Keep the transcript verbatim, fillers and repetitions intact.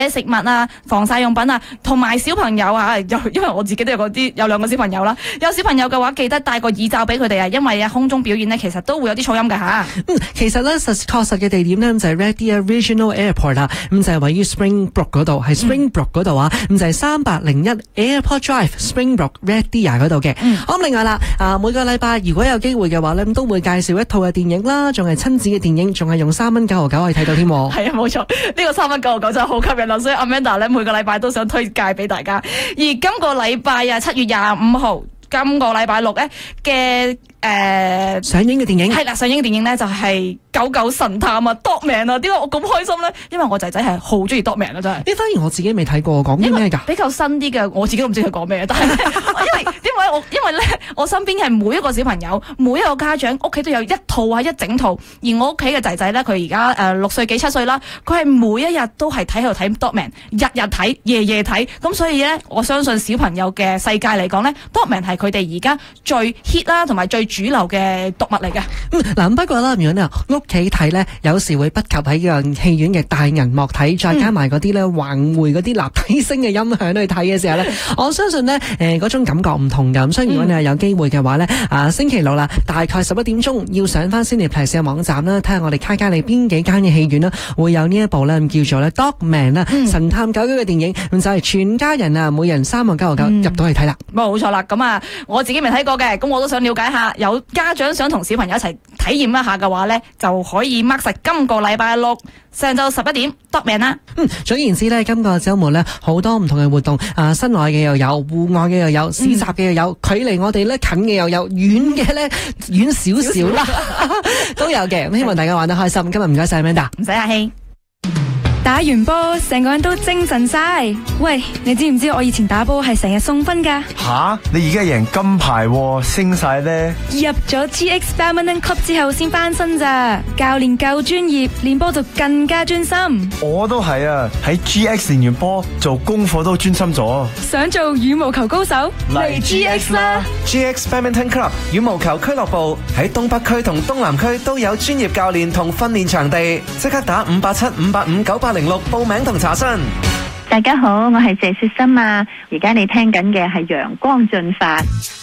食物啊、防曬用品啊，同埋小朋友啊，因為我自己都有嗰啲有兩個小朋友啦，有小朋友嘅話記得帶個耳罩俾佢哋啊，因為啊空中表演呢，其實都會有啲噪音㗎吓。 嗯，其實咧實確實嘅地點呢，就係 Red Deer Regional Airport 啦，咁就係位於 Springbrook 嗰度，係 Springbrook 嗰度啊，咁就係三八零一 Airport Drive Springbrook Red Deer 嗰度嘅。好，另外啦，啊每個禮拜如果有機會嘅話咧，都會介紹一套嘅電影啦，仲係親子嘅電影，仲係用三蚊九毫九可以睇到添。 係啊，冇錯，呢個三蚊九毫九真係好吸引啦，所以 Amanda 咧每個禮拜都想推介俾大家。而今個禮拜啊，七月廿五號，今個禮拜六咧嘅誒上映嘅電影係啦，上映嘅電影咧就係、是。狗狗神探啊 Dogman 啊，點解我咁開心咧？因為我仔仔係好中意 Dogman 啊，真係。呢反而我自己未睇過，講啲咩㗎？ 比較新啲嘅，我自己都唔知佢講咩，但係因為點解我因為咧，我身邊係每一個小朋友，每一個家長屋企都有一套啊一整套，而我屋企嘅仔仔咧，佢而家誒六歲幾七歲啦，佢係每一日都係睇喺度睇 Dogman， 日日睇，夜夜睇，咁所以咧，我相信小朋友嘅世界嚟講咧 ，Dogman 係佢哋而家最 hit 啦，同埋最主流嘅讀物嚟嘅。 嗯，嗱不過啦，如果你屋企睇咧，有時會不及喺個戲院嘅大銀幕睇，再加埋嗰啲咧環迴嗰啲立體聲嘅音響去睇嘅時候咧，我相信咧誒嗰種感覺唔同㗎。咁所以如果你係有機會嘅話咧，啊星期六啦，大概十一點鐘要上翻 Cineplex 嘅網站啦，睇下我哋卡加利邊幾間嘅戲院啦，會有呢一部咧叫做咧 Dogman 啦，神探狗狗嘅電影，咁就係全家人啊，每人三個九毫九入到去睇啦。 冇錯啦，咁啊，我自己未睇過嘅，咁我都想了解下，有家長想同小朋友一齊體驗一下嘅話咧，就可以 mark 實今個禮拜六上晝十一點 Dogman 啦。 嗯，總言之咧，今個週末咧好多唔同嘅活動，啊，室內嘅又有，戶外嘅又有，市集嘅又有，距離我哋咧近嘅又有，遠嘅咧遠少少啦，都有嘅。咁希望大家玩得開心。今日唔該晒 Amanda， 唔使客氣。 打完波，成個人都精神晒。喂，你知唔知我以前打波係成日送分噶？ 吓，你而家贏金牌，升晒咧！ 入咗 G X Badminton Club 之後先翻身咋，教練夠專業，練波就更加專心。 我都係啊，喺 G X 練完波，做功課都專心咗。 想做羽毛球高手，嚟 G X 啦 ！G X Badminton Club 羽毛球俱樂部喺東北區同東南區都有專業教練同訓練場地，即刻打五八七五八五九八零六報名同查詢。 大家好，我係謝雪心啊，而家你聽緊嘅係陽光進發。